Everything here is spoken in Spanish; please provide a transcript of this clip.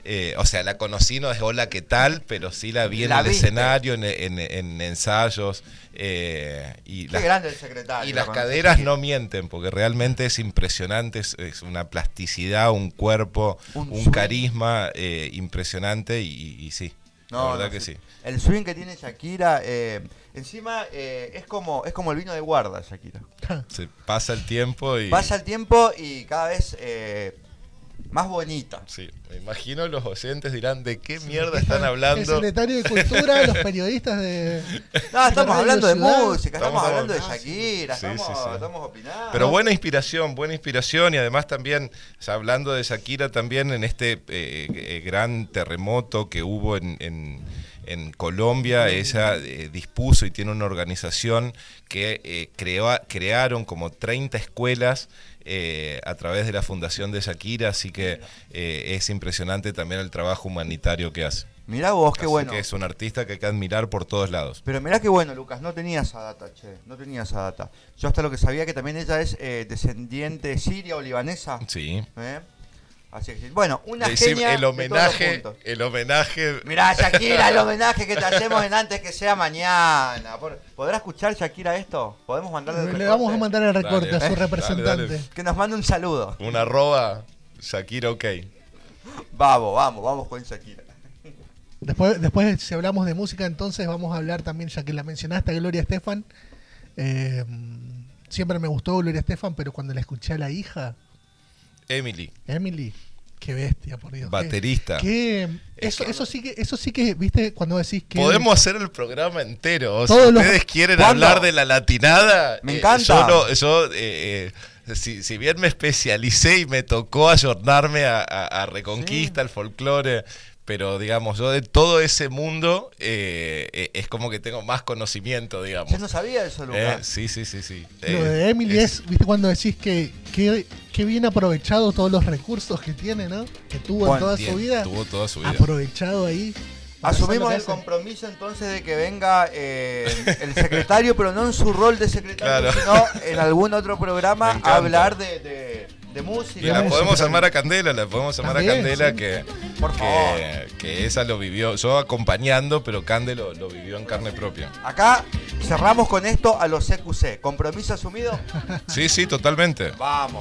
O sea, la conocí, no es hola, ¿qué tal? Pero sí la vi en el escenario, en ensayos. Y Qué grande el secretario. Y las caderas no mienten, porque realmente es impresionante, es una plasticidad, un cuerpo, un carisma impresionante y sí, la verdad que sí. El swing que tiene Shakira, encima es como el vino de guarda, Shakira. Se pasa el tiempo y... Pasa el tiempo y cada vez más bonita. Sí, me imagino los oyentes dirán, ¿de qué mierda están hablando? El secretario de Cultura, los periodistas de... No, estamos hablando de Ciudad. música, estamos hablando de Shakira, sí, estamos opinando. Pero buena inspiración y además también, o sea, hablando de Shakira también en este gran terremoto que hubo en Colombia, ella dispuso y tiene una organización que crearon como 30 escuelas a través de la fundación de Shakira, así que es impresionante también el trabajo humanitario que hace. Mirá vos, qué así bueno. Que es un artista que hay que admirar por todos lados. Pero mirá qué bueno, Lucas, no tenía esa data, no tenía esa data. Yo hasta lo que sabía que también ella es descendiente siria o libanesa. Sí. Así que, bueno, una genia el homenaje. Mirá, Shakira, el homenaje que te hacemos en Antes que sea mañana. ¿Podrá escuchar Shakira esto? ¿Podemos mandarle el recorte? Le vamos a mandar el recorte a su representante. Dale. Que nos mande un saludo. Un @ Shakira OK. Vamos con Shakira. Después, si hablamos de música, entonces vamos a hablar también, ya que la mencionaste, a Gloria Estefan. Siempre me gustó Gloria Estefan, pero cuando la escuché a la hija... Emily, qué bestia, por Dios. baterista. Eso sí que, viste, cuando decís que... Podemos hacer el programa entero. Si ustedes quieren hablar de la latinada, me encanta. Si bien me especialicé y me tocó ayornarme a Reconquista, al folclore, pero digamos, yo de todo ese mundo es como que tengo más conocimiento, digamos. Yo no sabía eso, Lucas. Sí. Lo de Emily es, viste, cuando decís que bien aprovechado todos los recursos que tiene, ¿no? Que tuvo toda su vida. Tuvo toda su vida. Aprovechado ahí. Asumimos el compromiso entonces de que venga el secretario, pero no en su rol de secretario, sino en algún otro programa a hablar de música. Y la podemos llamar a Candela, sí. que esa lo vivió, yo acompañando, pero Cande lo vivió en carne propia. Acá cerramos con esto a los CQC. ¿Compromiso asumido? Sí, totalmente. Vamos.